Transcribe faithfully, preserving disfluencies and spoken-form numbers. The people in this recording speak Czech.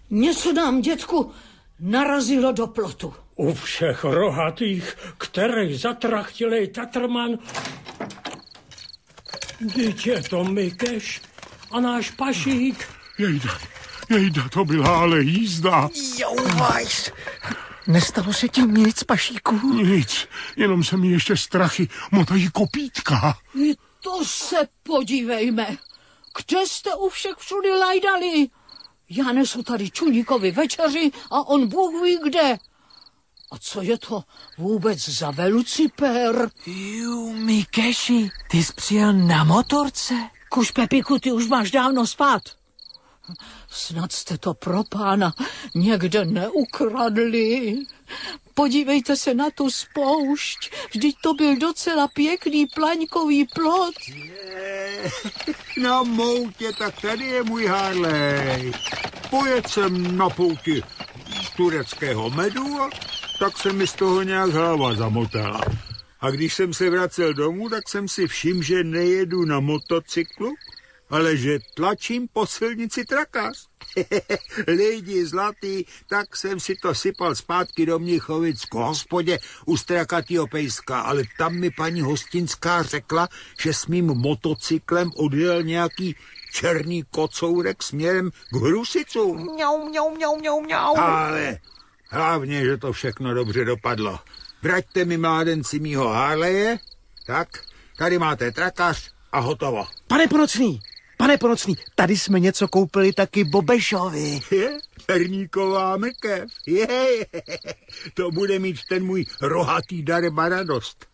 Něco nám, dětku, narazilo do plotu. U všech rohatých, který zatrachtilej Tatrman, dítě to Mikeš a náš Pašík. Jejda, jejda, to byla ale jízda. Jouvajš, nestalo se ti nic, Pašíku? Nic, jenom se mi ještě strachy motají kopítka. I to se podívejme. Kde jste u všech všudy lajdali? Já nesu tady Čuníkovi večeři a on Bůh ví kde. A co je to vůbec za velucipér? Jú, Mikeši, ty jsi přijel na motorce? Kuž, Pepiku, ty už máš dávno spát. Snad jste to pro pána někde neukradli. Podívejte se na tu spoušť. Vždyť to byl docela pěkný plaňkový plot. Je, na moutě, tak tady je můj Harley. Pojet jsem na pouti tureckého medu a tak se mi z toho nějak hlava zamotala. A když jsem se vracel domů, tak jsem si všiml, že nejedu na motocyklu, ale že tlačím po silnici Trakas. Lidi zlatý, tak jsem si to sypal zpátky do Mnichovic k hospodě u Strakatýho pejska, ale tam mi paní hostinská řekla, že s mým motocyklem odjel nějaký černý kocourek směrem k Hrusicům. Mňau, mňau, mňau, mňau, mňau. Ale hlavně, že to všechno dobře dopadlo. Vraťte mi, mládenci, mýho Harleje, tak tady máte Trakař a hotovo. Pane Ponocný, pane Ponocný, tady jsme něco koupili taky Bobešovi. Je, perníková mrkev, je, to bude mít ten můj rohatý darba radost.